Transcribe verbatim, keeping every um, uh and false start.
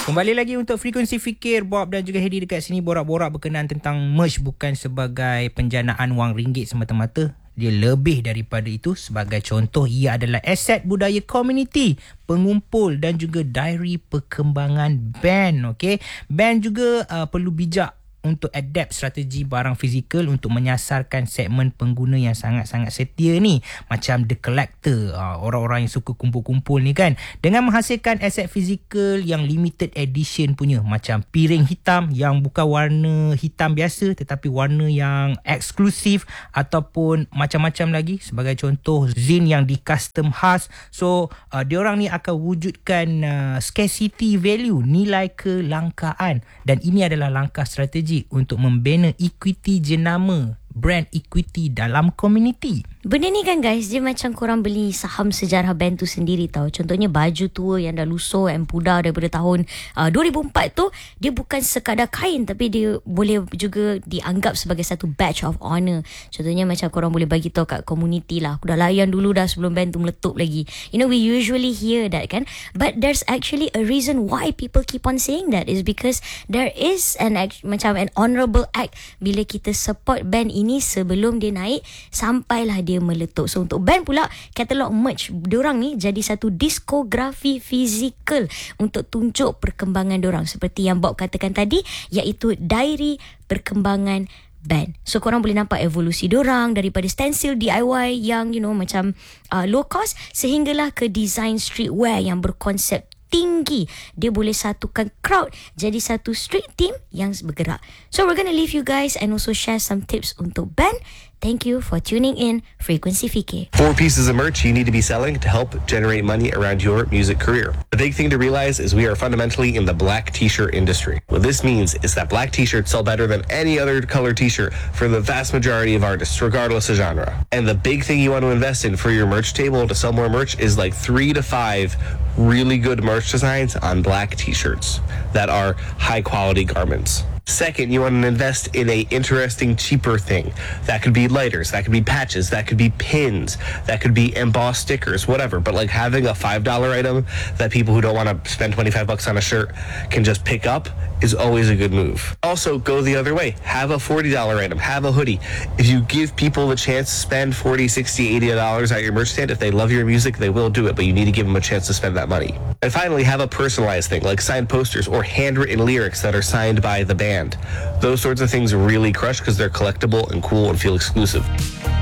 Kembali lagi untuk Frekuensi Fikir. Bob dan juga Hedi dekat sini borak-borak berkenaan tentang merch bukan sebagai penjanaan wang ringgit semata-mata. Dia lebih daripada itu. Sebagai contoh, ia adalah aset budaya komuniti, pengumpul dan juga diary perkembangan band. Okay? Band juga uh, perlu bijak untuk adapt strategi barang fizikal untuk menyasarkan segmen pengguna yang sangat-sangat setia ni. Macam The Collector, orang-orang yang suka kumpul-kumpul ni kan. Dengan menghasilkan aset fizikal yang limited edition punya. Macam piring hitam yang bukan warna hitam biasa tetapi warna yang eksklusif, ataupun macam-macam lagi. Sebagai contoh, zin yang di custom khas. So, uh, diorang ni akan wujudkan uh, scarcity value, nilai kelangkaan. Dan ini adalah langkah strategi untuk membina equity jenama, brand equity dalam komuniti. Benda ni kan guys, dia macam korang beli saham sejarah band tu sendiri tau. Contohnya baju tua yang dah lusuh and pudar daripada tahun uh, dua ribu empat tu, dia bukan sekadar kain tapi dia boleh juga dianggap sebagai satu badge of honor. Contohnya macam korang boleh bagi tahu kat komuniti lah, aku dah layan dulu dah sebelum band tu meletup lagi. You know, we usually hear that kan, but there's actually a reason why people keep on saying that, is because there is an act, macam an honourable act bila kita support band ini sebelum dia naik sampailah dia meletup. So untuk band pula, katalog merch diorang ni jadi satu diskografi fizikal untuk tunjuk perkembangan diorang, seperti yang Bob katakan tadi, iaitu diary perkembangan band. So korang boleh nampak evolusi diorang daripada stencil D I Y yang you know macam uh, low cost, sehinggalah ke design streetwear yang berkonsep tinggi. Dia boleh satukan crowd jadi satu street team yang bergerak. So we're gonna leave you guys and also share some tips untuk band. Thank you for tuning in Frekuensi Fikir. Four pieces of merch you need to be selling to help generate money around your music career. The big thing to realize is we are fundamentally in the black t-shirt industry. What this means is that black t-shirts sell better than any other color t-shirt for the vast majority of artists, regardless of genre. And the big thing you want to invest in for your merch table to sell more merch is like three to five really good merch designs on black t-shirts that are high quality garments. Second, you want to invest in a interesting, cheaper thing. That could be lighters, that could be patches, that could be pins, that could be embossed stickers, whatever. But like having a five dollar item that people who don't want to spend twenty-five bucks on a shirt can just pick up is always a good move. Also, go the other way. Have a forty dollar item, have a hoodie. If you give people the chance to spend forty, sixty, eighty dollars at your merch stand, if they love your music, they will do it, but you need to give them a chance to spend that money. And finally, have a personalized thing, like signed posters or handwritten lyrics that are signed by the band. Those sorts of things really crush because they're collectible and cool and feel exclusive.